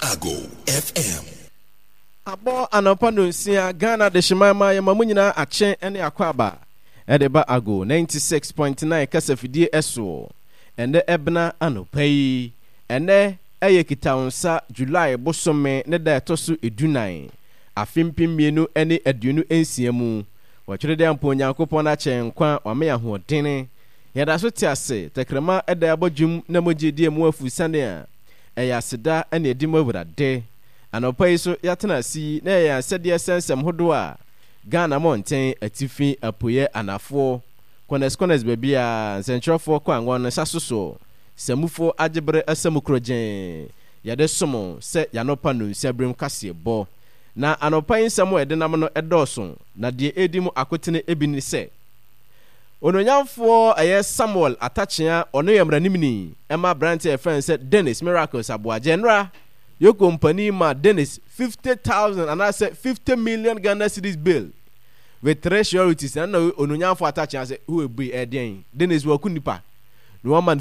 Ago FM. Abo anopa no nsia Ghana de Shimama ya mamunyina ache ene akwaba. Edeba Ago 96.9 kasafidie eso. Ende ebna anopa yi. Ene eye kitawonsa July bosome ne da etoso edunan. Afimpim mienu ene aduonu ensia mu. Wachirede ampo Nyankopon ache nkwa wame ahoɔdene. Yada so tiase tekrema eda abodwum na mogye mu afusane a. Eya seda ene edi mawurade. Anopa yi so yatena si na ya sede sensem hodo a Ghana monten atifi apoye anafo kones baby a sentrofo kwa ngon sasoso samufo agebre asamukrogen yade somo se yanopa no nsiabrem kase bo na anopa yi nsamo edenam no edoso na de edimu akotene ebini se ononyamfo aye Samuel Atachia ono yamranimni ema brante friend Dennis Miracles aboagenra your company ma Dennis 50,000 and I said 50 million Ghana cedis bill with treasuries and no onunyanfo Atachia say who will be Dennis wakunipa no man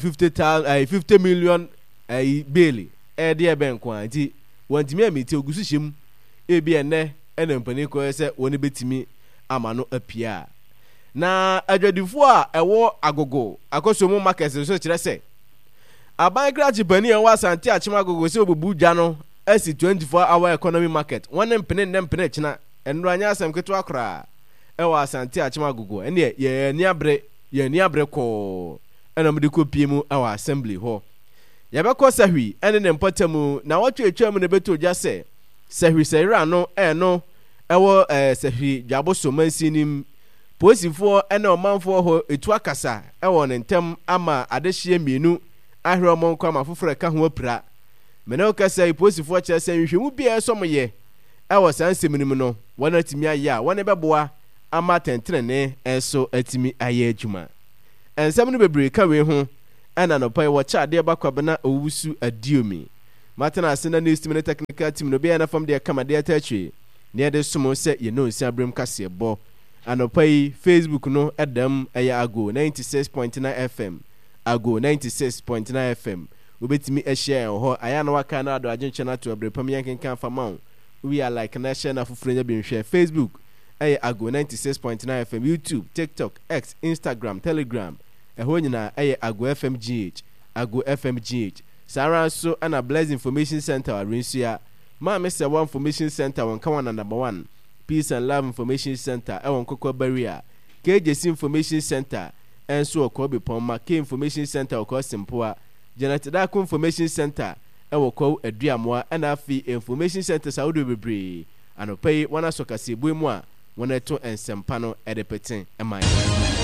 50 million bill dear ben kwanti wanti me amiti ogusu him ebi ene mpani ko say woni betimi amano apia na adwadifo a ewo agogo akosomo market so kire say aban grachi bani en wasante achima agogo se obubu dwa no asi 24-hour economy market won mpene china enro anya asem keto akra e wasante achima agogo ene ye ni abre ko enam de kopie mu awa assembly ho ye be ko sahwi ene ne mpatamu na wotwetwa mu ne beto dwa se sahwi sahira no ewo sahwi dwaboso mansinim posifo ene omanfo ho etu akasa ewo ne ntem ama adehye mienu ahre omon kwa mafoforo ka ho apira mena okasa iposifo kye se nhwehmu bia somoye ewo sanseminim no wona timi aye a wona beboa ama tentrene enso atimi aye adwuma ensem no bebre ka we ho ana no pai wo cha de bakwabena owusu adiomi matena asena news team ne technical team no bia na fam de kama de atachwe ne de somo se ye no nsia brem kase bo anopai Facebook no edam aya Ago 96.9 FM Ago 96.9 FM ubetimi share ho aya na waka na ado agenche na to abrepam yankenkan fama we are like na share na fufurenya bi nhwe Facebook aya Ago 96.9 FM YouTube TikTok X Instagram Telegram ho nyina aya Ago FM GH Ago FM GH Sara so ana Blaze Information Center arinsia ma Mr. One Information Center won kan na number 1 Peace and Love Information Center ewon Kokko Barrier KJC Information Center enso okobi pomma K Information Center okọ simpoa Janet Dako Information Center ewokọ aduamoa na afi Information Center saudo bebre anopai wana sokase buemu a wana to ensempa no edepeten eman